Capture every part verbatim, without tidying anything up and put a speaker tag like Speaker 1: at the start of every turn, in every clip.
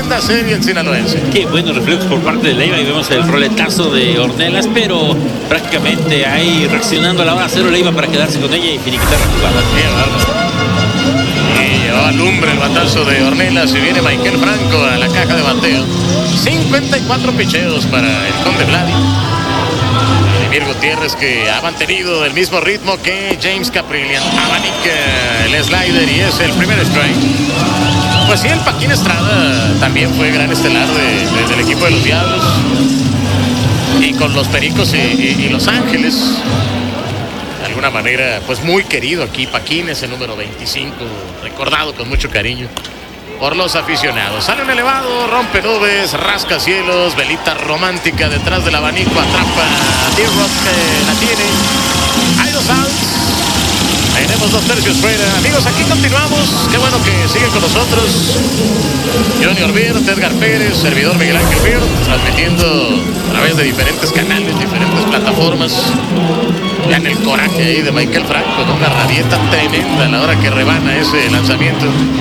Speaker 1: segunda serie el sinaloense.
Speaker 2: Qué buenos reflejos por parte de Leiva y vemos el roletazo de Ornelas, pero prácticamente ahí reaccionando a la hora cero Leiva para quedarse con ella y finiquitar la jugada.
Speaker 1: Qué bárbaro. Y llevaba lumbre el batazo de Ornelas y viene Michael Franco a la caja de bateo. cincuenta y cuatro picheos para el Conde Vladi. Vladimir Gutiérrez, que ha mantenido el mismo ritmo que James Caprillion. Abanica el slider y es el primer strike. Pues sí, el Paquín Estrada también fue gran estelar de, de, del equipo de los Diablos. Y con los Pericos y, y, y Los Ángeles. De alguna manera, pues muy querido aquí. Paquín es el número veinticinco, recordado con mucho cariño por los aficionados. Sale un elevado, rompe nubes, rasca cielos, velita romántica detrás del abanico, atrapa a D-Rock, que la tiene. Hay dos outs. Tenemos dos tercios fuera. Amigos, aquí continuamos. Qué bueno que siguen con nosotros. Junior Bird, Edgar Pérez, servidor Miguel Ángel Bird, transmitiendo a través de diferentes canales, diferentes plataformas. Ya en el coraje ahí de Michael Franco, con una rabieta tremenda a la hora que rebana ese lanzamiento.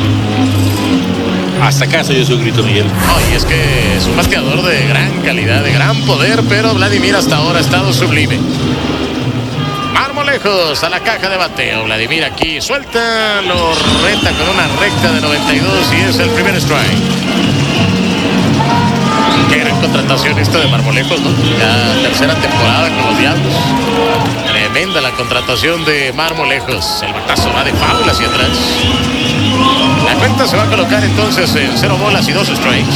Speaker 2: Hasta acá soy yo su grito, Miguel.
Speaker 1: No, y es que es un bateador de gran calidad, de gran poder, pero Vladimir hasta ahora ha estado sublime. Marmolejos a la caja de bateo. Vladimir aquí suelta, lo reta con una recta de noventa y dos y es el primer strike. Qué gran contratación esta de Marmolejos, ¿no? Ya tercera temporada con los Diablos. Tremenda la contratación de Marmolejos. El batazo va de foul hacia atrás. La cuenta se va a colocar entonces en cero bolas y dos strikes.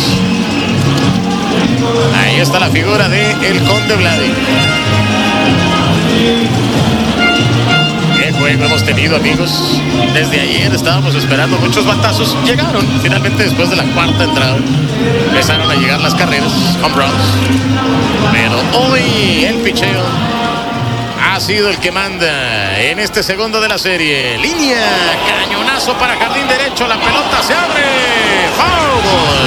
Speaker 1: Ahí está la figura de el Conde Vladi. Qué juego hemos tenido, amigos. Desde ayer estábamos esperando muchos batazos. Llegaron finalmente después de la cuarta entrada. Empezaron a llegar las carreras, home runs. Pero hoy el picheo ha sido el que manda en este segundo de la serie. Línea, cañonazo para jardín derecho. La pelota se abre. Foul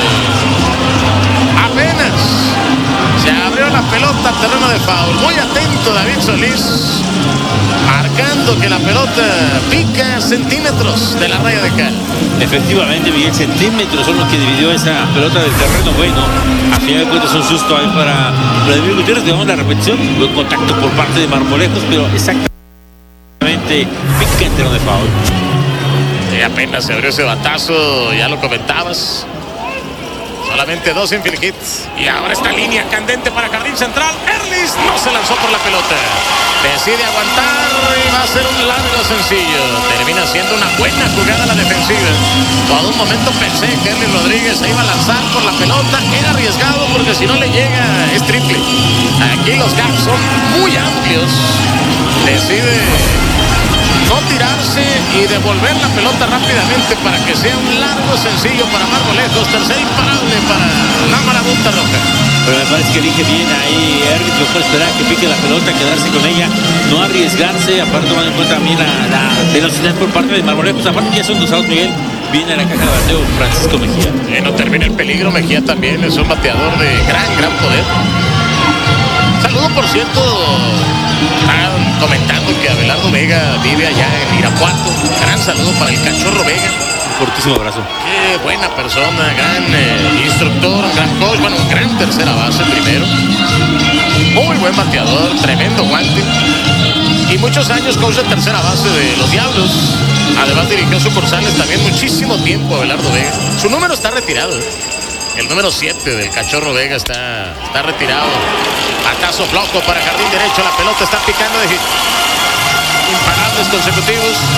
Speaker 1: ball. Apenas se abrió la pelota al terreno de foul. Muy atento David Solís, marcando que la pelota pica centímetros de la raya de cal.
Speaker 2: Efectivamente, Miguel, centímetros son los que dividió esa pelota del terreno. Bueno, a final de cuentas un susto ahí para Vladimir Gutiérrez. Veamos la repetición. Buen contacto por parte de Marmolejos, pero exactamente pica el terreno de foul.
Speaker 1: Y apenas se abrió ese batazo, ya lo comentabas. Solamente dos infield hits. Y ahora esta línea candente para jardín central. Erlis no se lanzó por la pelota. Decide aguantar y va a ser un largo sencillo. Termina siendo una buena jugada la defensiva. Por un momento pensé que Erlis Rodríguez se iba a lanzar por la pelota. Era arriesgado porque si no le llega es triple. Aquí los gaps son muy amplios. Decide no tirarse y devolver la pelota rápidamente para que sea un largo sencillo para Marmolejos. Tercer imparable para la marabunta roja.
Speaker 2: Pero me parece que elige bien ahí Erlich. Lo puede esperar que pique la pelota, quedarse con ella, no arriesgarse. Aparte tomando en cuenta también la, la velocidad por parte de Marmolejos. Aparte ya son dos outs, Miguel. Viene a la caja de bateo Francisco Mejía.
Speaker 1: Que no termina el peligro. Mejía también es un bateador de gran, gran poder. Saludo, por cierto. Están comentando que Abelardo Vega vive allá en Irapuato. Gran saludo para el Cachorro Vega.
Speaker 2: Un fortísimo abrazo.
Speaker 1: Qué buena persona, gran eh, instructor, gran coach, bueno, un gran tercera base primero. Muy buen bateador, tremendo guante. Y muchos años coach de tercera base de los Diablos. Además dirigió sucursales también muchísimo tiempo Abelardo Vega. Su número está retirado. El número siete del Cachorro Vega está, está retirado. Batazo flojo para jardín derecho. La pelota está picando de hit. Imparables consecutivos.